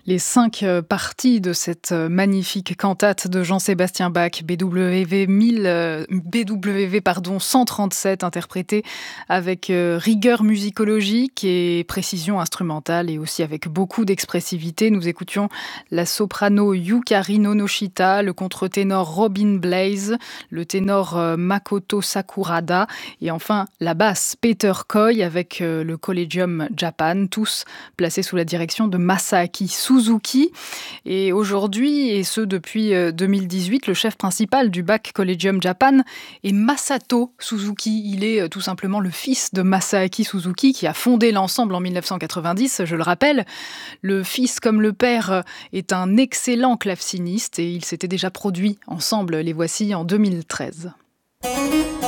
Les 5 parties de cette magnifique cantate de Jean-Sébastien Bach, BWV 137, interprétée avec rigueur musicologique et précision instrumentale, et aussi avec beaucoup d'expressivité. Nous écoutions la soprano Yukari Nonoshita, le contre-ténor Robin Blaze, le ténor Makoto Sakurada, et enfin la basse Peter Coy avec le Collegium Japan, tous placés sous la direction de Masaaki Suzuki. Et aujourd'hui, et ce depuis 2018, le chef principal du Bach Collegium Japan est Masato Suzuki. Il est tout simplement le fils de Masaaki Suzuki qui a fondé l'ensemble en 1990, je le rappelle. Le fils comme le père est un excellent claveciniste et ils s'étaient déjà produits ensemble, les voici, en 2013.